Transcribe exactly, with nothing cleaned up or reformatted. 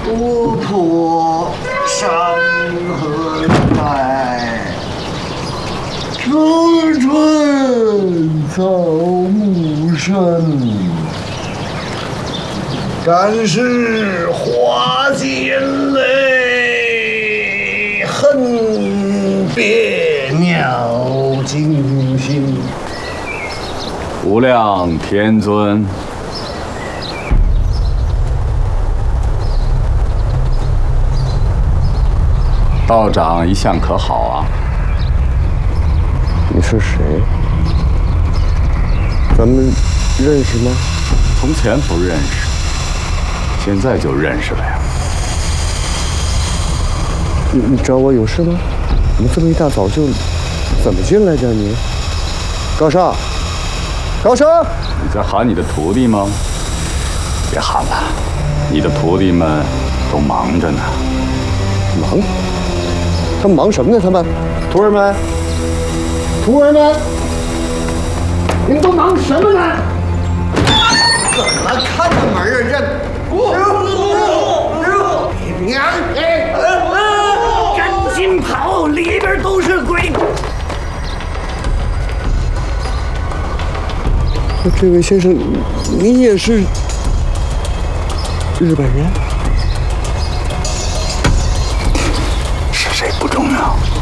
不破山河在，春春草木深。但是花间泪，恨别鸟惊心。 无量天尊。 道长一向可好啊？ 你是谁？咱们认识吗？ 从前不认识，现在就认识了呀。 你你找我有事吗？怎么这么一大早就怎么进来的你？高尚，高尚， 你在喊你的徒弟吗？别喊了，你的徒弟们都忙着呢。 忙？ 他们忙什么呢？他们，徒儿们，徒儿们，你们都忙什么呢？ 怎么看着门儿这？娘哎！赶紧跑，里边都是鬼！ 这位先生，你也是日本人？